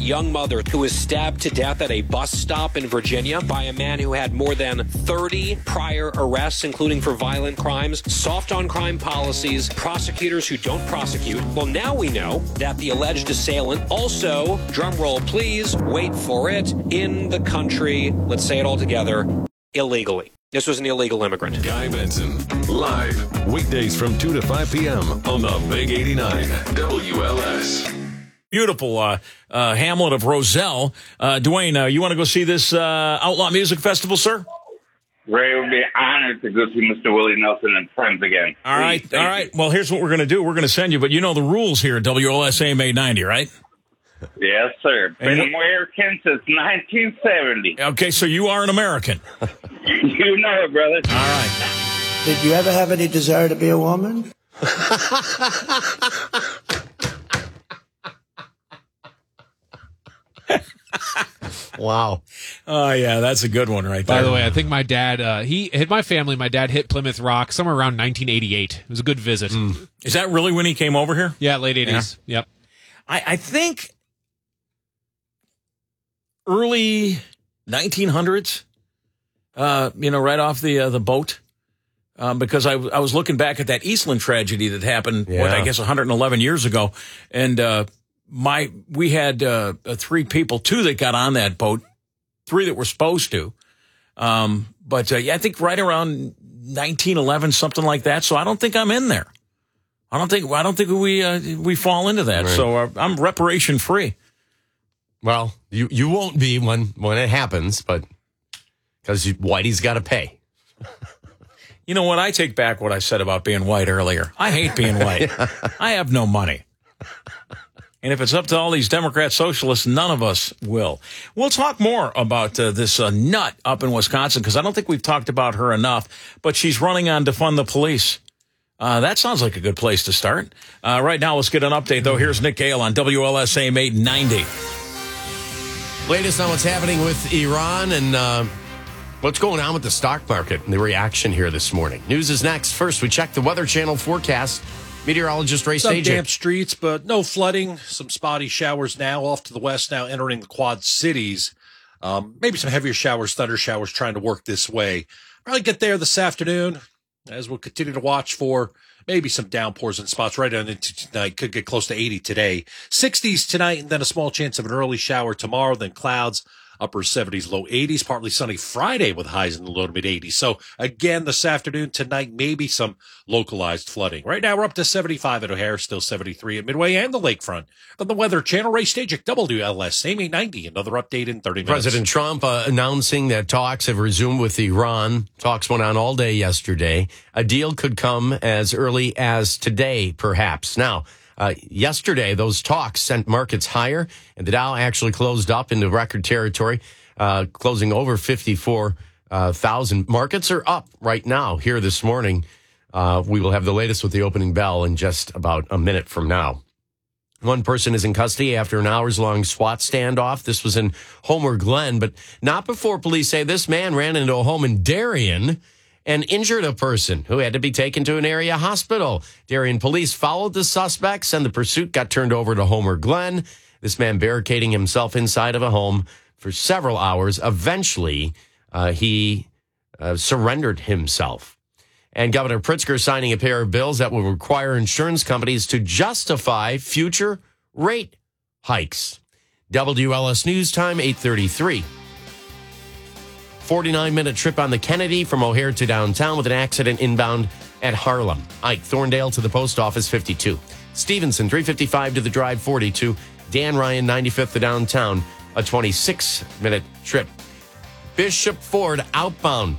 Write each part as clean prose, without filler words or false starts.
young mother who was stabbed to death at a bus stop in Virginia by a man who had more than 30 prior arrests, including for violent crimes, soft on crime policies, prosecutors who don't prosecute. Well, now we know that the alleged assailant also, drumroll please, wait for it, in the country, let's say it all together, illegally. This was an illegal immigrant. Guy Benson, live, weekdays from 2 to 5 p.m. on the Big 89, WLS. Beautiful hamlet of Roselle. Dwayne, you want to go see this Outlaw Music Festival, sir? Ray would be honored to go see Mr. Willie Nelson and friends again. All right. Well, here's what we're going to do. We're going to send you, but you know the rules here at WLS AM 890, right? Yes, sir. Been American since 1970. Okay, so you are an American. You know it, brother. All right. Did you ever have any desire to be a woman? Wow. Oh, yeah, that's a good one right there. By the way, I think my dad, he hit my family. My dad hit Plymouth Rock somewhere around 1988. It was a good visit. Is that really when he came over here? Yeah, late 80s. Yeah. Yep. I think early 1900s, right off the boat, because I was looking back at that Eastland tragedy that happened, I guess 111 years ago, and we had 3 people, 2 that got on that boat, 3 that were supposed to, but I think right around 1911, something like that. So I don't think I'm in there. I don't think we fall into that. Right. So I'm reparation free. Well, you won't be when it happens, but because Whitey's got to pay. You know what? I take back what I said about being white earlier. I hate being white. I have no money. And if it's up to all these Democrat socialists, none of us will. We'll talk more about this nut up in Wisconsin, because I don't think we've talked about her enough, but she's running on Defund the Police. That sounds like a good place to start. Right now, let's get an update, though. Here's Nick Gale on WLS AM 890. Latest on what's happening with Iran and what's going on with the stock market and the reaction here this morning. News is next. First, we check the Weather Channel forecast. Meteorologist Ray Staging. Some damp streets, but no flooding. Some spotty showers now off to the west, now entering the Quad Cities. Maybe some heavier showers, thunder showers trying to work this way. Probably get there this afternoon, as we'll continue to watch for maybe some downpours in spots right on into tonight. Could get close to 80 today. 60s tonight, and then a small chance of an early shower tomorrow, then clouds. Upper 70s, low 80s, partly sunny Friday with highs in the low to mid 80s. So again, this afternoon, tonight, maybe some localized flooding. Right now, we're up to 75 at O'Hare, still 73 at Midway and the Lakefront. From the Weather Channel, Ray Staging, WLS, AM 890. Another update in 30 minutes. President Trump announcing that talks have resumed with Iran. Talks went on all day yesterday. A deal could come as early as today, perhaps. Now, yesterday, those talks sent markets higher, and the Dow actually closed up into record territory, closing over 54,000. Markets are up right now here this morning. We will have the latest with the opening bell in just about a minute from now. One person is in custody after an hours-long SWAT standoff. This was in Homer Glen, but not before police say this man ran into a home in Darien and injured a person who had to be taken to an area hospital. Darien police followed the suspects, and the pursuit got turned over to Homer Glen. This man barricading himself inside of a home for several hours. Eventually, he surrendered himself. And Governor Pritzker signing a pair of bills that will require insurance companies to justify future rate hikes. WLS News Time, 8:33. 49-minute trip on the Kennedy from O'Hare to downtown with an accident inbound at Harlem. Ike Thorndale to the post office, 52. Stevenson, 355 to the drive, 42. Dan Ryan, 95th to downtown, a 26-minute trip. Bishop Ford outbound.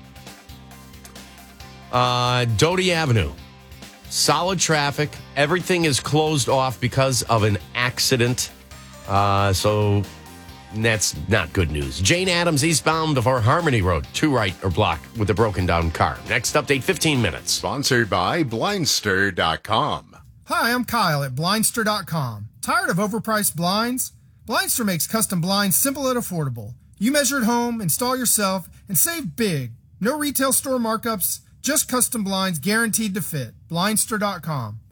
Doty Avenue. Solid traffic. Everything is closed off because of an accident. So that's not good news. Jane Addams eastbound of our Harmony Road. 2 right are blocked with a broken down car. Next update, 15 minutes. Sponsored by Blindster.com. Hi, I'm Kyle at Blindster.com. Tired of overpriced blinds? Blindster makes custom blinds simple and affordable. You measure at home, install yourself, and save big. No retail store markups, just custom blinds guaranteed to fit. Blindster.com.